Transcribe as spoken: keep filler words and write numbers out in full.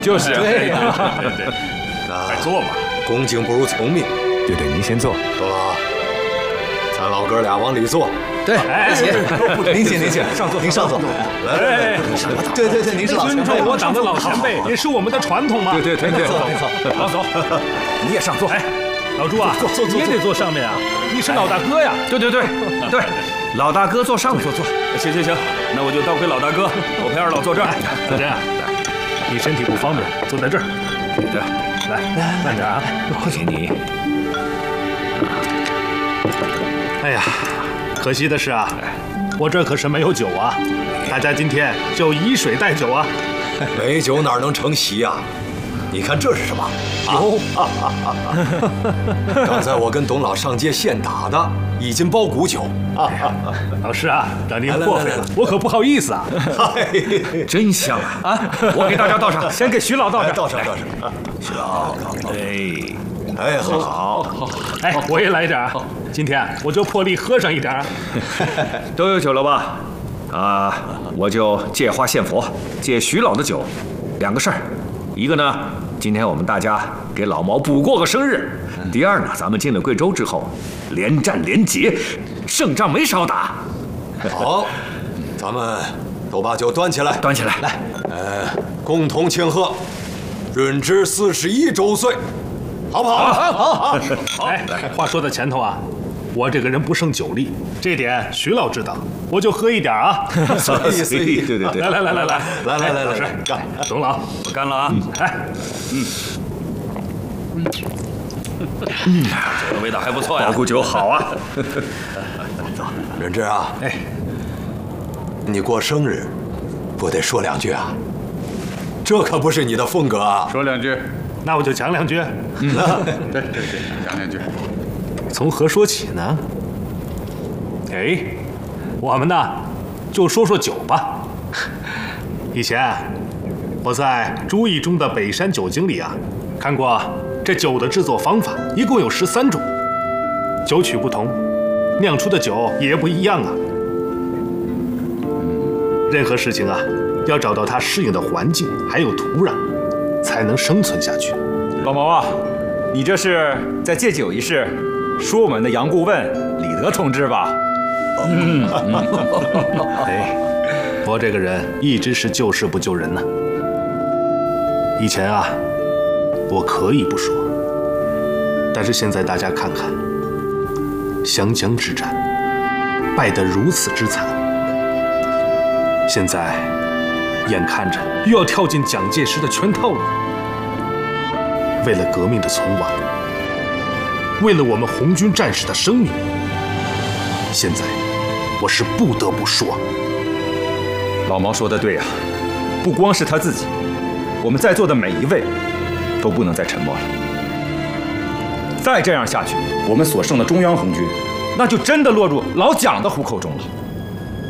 就是对呀， 对对，快坐吧。 恭敬不如从命。 对对，您先坐。 董老，咱老哥俩往里坐。 对，行，您请您请， 上座， 您上座。 来来来， 对对对，您是老前辈， 尊重我党的老前辈也是我们的传统嘛。 对对对对， 没错没错。 老走， 你也上座。 哎，老朱啊，你也得坐上面啊，你是老大哥呀。 对对对对，老大哥坐上面。坐坐。 行行行，那我就当回老大哥，我陪二老坐这儿。 子珍啊，你身体不方便，坐在这儿。 对， 来，慢点啊， 请你。 哎呀，可惜的是啊，我这可是没有酒啊，大家今天就以水代酒啊。 没酒哪能成席呀？你看这是什么？ 有。 刚才我跟董老上街现打的，一斤包谷酒。 老师啊，让您破费了，我可不好意思啊。 真香啊！啊，我给大家倒上，先给徐老倒上， 倒上倒上。 徐老，哎。 哎，好好好，哎，我也来点啊！今天我就破例喝上一点啊。 都有酒了吧？啊，我就借花献佛，借徐老的酒，两个事儿。一个呢，今天我们大家给老毛补过个生日；第二呢，咱们进了贵州之后，连战连捷，胜仗没少打。 好，咱们都把酒端起来， 端起来，来， 呃，共同庆贺润之四十一周岁。好不好？ 好，好，好。哎，话说到前头啊，我这个人不胜酒力，这点徐老知道，我就喝一点啊。 随意随意， 对对对。 来来来来来来来来来， 是干，董老， 我干了啊！ 哎， 嗯，嗯，酒的味道还不错呀。 包谷酒好啊。 走，润之啊， 哎， 你过生日，不得说两句啊？这可不是你的风格啊！ 说两句。 那我就讲两句。 嗯，对对对，讲两句。 从何说起呢？哎，我们呢，就说说酒吧。以前我在《朱易中的北山酒经》里啊，看过这酒的制作方法，一共有十三种，酒曲不同，酿出的酒也不一样啊。任何事情啊，要找到它适应的环境还有土壤，才能生存下去。 老毛啊，你这是在借酒一事说我们的杨顾问李德同志吧？ 嗯，哎，我这个人一直是救世不救人呢。以前啊，我可以不说，但是现在大家看看，湘江之战败得如此之惨，现在眼看着又要跳进蒋介石的圈套里。为了革命的存亡，为了我们红军战士的生命，现在我是不得不说。 老毛说的对呀，不光是他自己，我们在座的每一位都不能再沉默了。再这样下去，我们所剩的中央红军，那就真的落入老蒋的虎口中了。